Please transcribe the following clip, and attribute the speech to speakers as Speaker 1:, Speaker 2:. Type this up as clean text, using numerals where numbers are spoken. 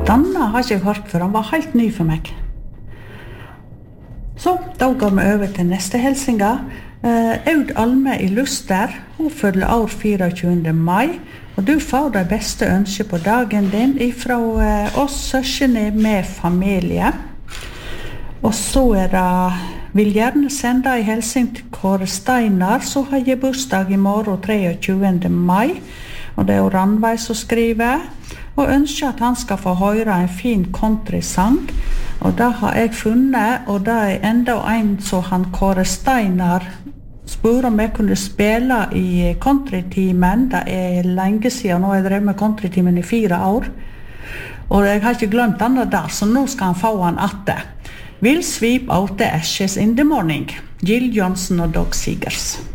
Speaker 1: Danna har ikke jeg hørt før, han var helt ny for meg. Så, da går vi over til neste helsinga. Aud Alme i Luster, hun følger år 24. mai, og du får det beste ønske på dagen din fra oss søskene med familie. Og så vil gjerne sende en hilsen til Kåre Steinar, så har jeg bursdag i morgen 23. mai, og det Randveig som skriver, og ønsker at han skal få høre en fin countrysang, og det har jeg funnet, og det enda en som han Kåre Steinar spør om jeg kunne spille i countrytimen. Det lenge siden, nå har jeg drevet med countrytimen i 4 år, og jeg har ikke glemt han der, så nå skal han få han atte. We'll sweep out the ashes in the morning. Jill Johnson og Dog Seegers.